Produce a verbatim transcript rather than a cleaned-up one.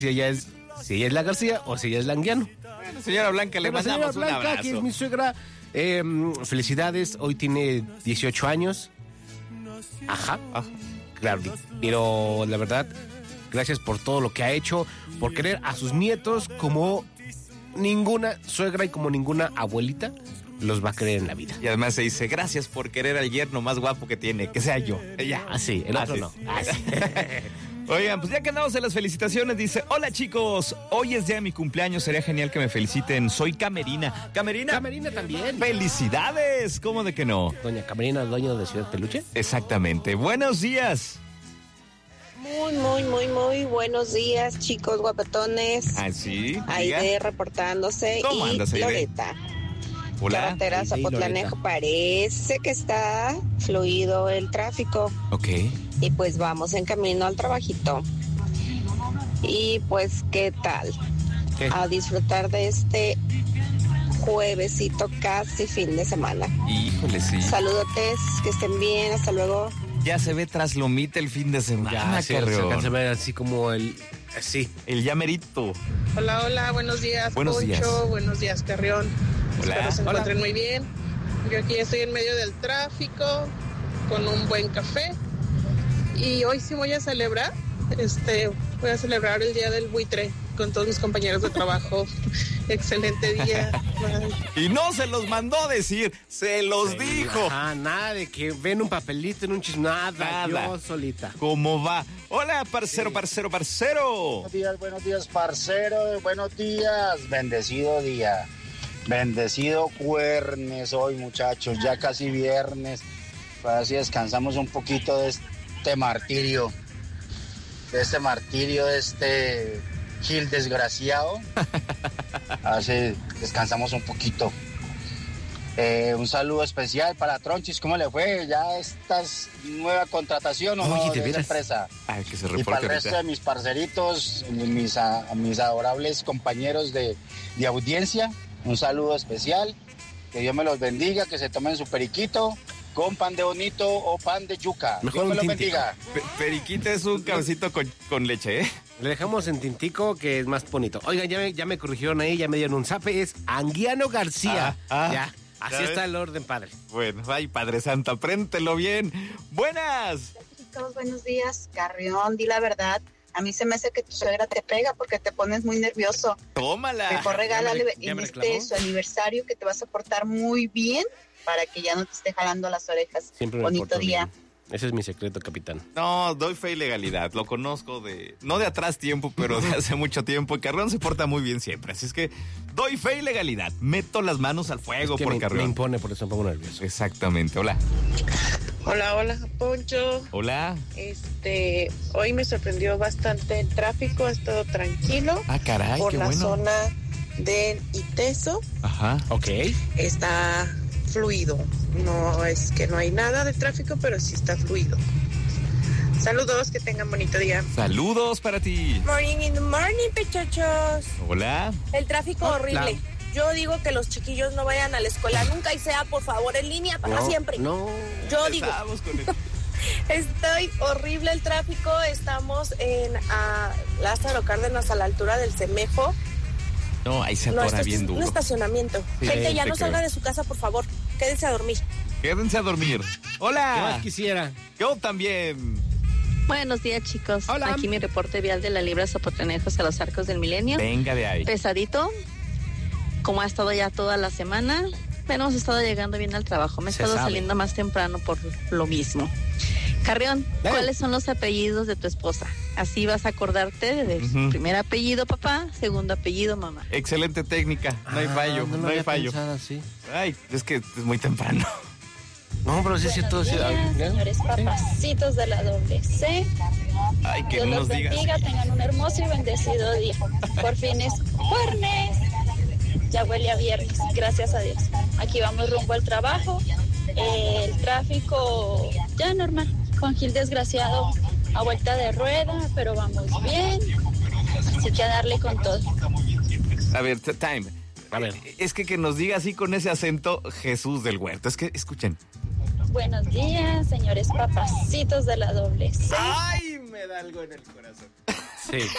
si ella es, si ella es la García o si ella es la Anguiano. Bueno, señora Blanca, le Pero mandamos señora Blanca, un abrazo. aquí es mi suegra. Eh, felicidades, hoy tiene dieciocho años. Ajá, ajá, claro, pero la verdad, gracias por todo lo que ha hecho, por querer a sus nietos como ninguna suegra y como ninguna abuelita los va a querer en la vida. Y además se dice, gracias por querer al yerno más guapo que tiene, que sea yo. Ella. Ah, sí, el otro Ah, no. sí. Ah, sí. Oigan, pues ya que andamos en las felicitaciones, dice, hola chicos, hoy es día de mi cumpleaños, sería genial que me feliciten, soy Camerina. Camerina. Camerina también. ¡Felicidades! ¿Cómo de que no? Doña Camerina, dueño de Ciudad Peluche. Exactamente. Buenos días. Muy, muy, muy, muy buenos días, chicos guapetones. Ah, sí. Aide reportándose. ¿Cómo y andas, Aide? Loreta. Hola. Carretera Aide y Zapotlanejo, Loreta. parece que está fluido el tráfico. Ok. Y pues vamos en camino al trabajito. Y pues, ¿qué tal? ¿Qué? A disfrutar de este juevesito, casi fin de semana. Híjole, sí. Saludotes, que estén bien, hasta luego. Ya se ve tras Lomita el fin de semana, Ya, se, se Carreón. alcanza a ver así como el... Así. El llamerito. Hola, hola, buenos días, Buenos Poncho, días. buenos días, Carrión. Hola. Espero se Hola. encuentren muy bien. Yo aquí estoy en medio del tráfico con un buen café y hoy sí voy a celebrar, este, voy a celebrar el Día del Buitre con todos mis compañeros de trabajo. Excelente día. Bye. Y no se los mandó decir, se los Sí, dijo. Ajá, nada de que ven un papelito en un chisme, nada, Nada. yo solita. ¿Cómo va? Hola, parcero, parcero, parcero. Buenos días, buenos días, parcero, buenos días, bendecido día, bendecido jueves hoy, muchachos, ya casi viernes, para ver si descansamos un poquito de este martirio, de este martirio, de este Gil desgraciado, a ver si descansamos un poquito. Eh, un saludo especial para Tronchis, ¿cómo le fue? ¿Ya estás nueva contratación o Oye, no ¿de de esa veras? empresa? Ay, que se Y para reporte el resto de ahorita. mis parceritos, mis, a, mis adorables compañeros de, de audiencia, un saludo especial. Que Dios me los bendiga, que se tomen su periquito con pan de bonito o pan de yuca. Mejor Dios me un los tintico. bendiga. Pe- Periquita es un cabecito con, con leche, ¿eh? Le dejamos en tintico, que es más bonito. Oigan, ya me, ya me corrigieron ahí, ya me dieron un zape, es Anguiano García. Ah, ah, ya, así ¿ya está ves? el orden, padre. Bueno, ay, Padre Santa, apréntelo bien. Buenas. Chicos, buenos días. Carrión, di la verdad. A mí se me hace que tu suegra te pega porque te pones muy nervioso. Tómala. Mejor regálale ya en me este reclamó. su aniversario que te vas a portar muy bien para que ya no te esté jalando las orejas. Siempre me Bonito porto día. bien. Ese es mi secreto, capitán. No, doy fe y legalidad. Lo conozco de, no de atrás tiempo, pero de hace mucho tiempo. El Carrión se porta muy bien siempre. Así es que doy fe y legalidad. Meto las manos al fuego Es que por me, me Carrión. impone, por eso me pongo nervioso. Exactamente. Hola. Hola, hola, Poncho. Hola. Este, hoy me sorprendió bastante el tráfico, ha estado tranquilo Ah, caray, por qué la bueno. zona del Iteso. Ajá. Ok. Está fluido. No es que no hay nada de tráfico, pero sí está fluido. Saludos, que tengan bonito día. Saludos para ti. Morning in the morning, pechachos. Hola. El tráfico horrible. Yo digo que los chiquillos no vayan a la escuela nunca y sea, por favor, en línea para No, siempre. No. Yo digo, Empezamos con el- estoy horrible el tráfico. Estamos en ah, Lázaro Cárdenas, a la altura del Cemejo. No, ahí se No, atora esto bien es un duro. estacionamiento. Sí, Gente, ya te no creo. salga de su casa, por favor. Quédense a dormir. Quédense a dormir. ¿Qué Hola. más quisiera? Yo también. Buenos días, chicos. Hola. Aquí mi reporte vial de la Libra Zapotlanejos a los Arcos del Milenio. Venga de ahí. Pesadito, como ha estado ya toda la semana, pero hemos estado llegando bien al trabajo. Me he Se estado sabe. saliendo más temprano por lo mismo. Carrión, Eh. ¿cuáles son los apellidos de tu esposa? Así vas a acordarte de Ujú. su primer apellido papá, segundo apellido mamá. Excelente técnica. No hay Ah, fallo. lo No, hay había fallo. pensado así. Ay, es que es muy temprano. No, pero sí es cierto. sí, días, ¿ya? señores papacitos de la doble C. Ay, que Dios no los nos digas. bendiga, tengan un hermoso y bendecido día. Por fin es jueves. Ya huele a viernes, gracias a Dios. Aquí vamos rumbo al trabajo. Eh, el tráfico ya normal, con Gil desgraciado a vuelta de rueda, pero vamos bien. Así que a darle con todo. A ver, t- time. A ver. Es que que nos diga así con ese acento Jesús del Huerto. Es que escuchen. Buenos días, señores papacitos de la doble C. Ay, me da algo en el corazón. Sí.